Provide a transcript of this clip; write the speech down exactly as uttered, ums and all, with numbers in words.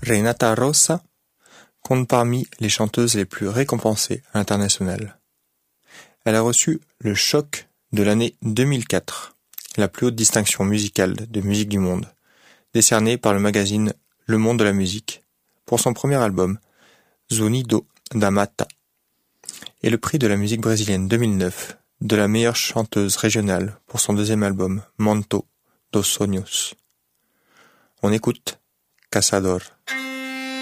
Renata Rossa compte parmi les chanteuses les plus récompensées à l'international. Elle a reçu le Choc de l'année deux mille quatre, la plus haute distinction musicale de musique du monde, décernée par le magazine Le Monde de la Musique, pour son premier album, Zunido da Mata, et le prix de la musique brésilienne deux mille neuf de la meilleure chanteuse régionale pour son deuxième album, Manto dos Sonhos. On écoute Caçador.